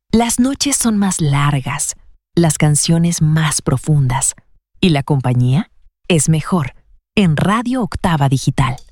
Las noches son más largas, las canciones más profundas y la compañía es mejor en Radio Octava Digital.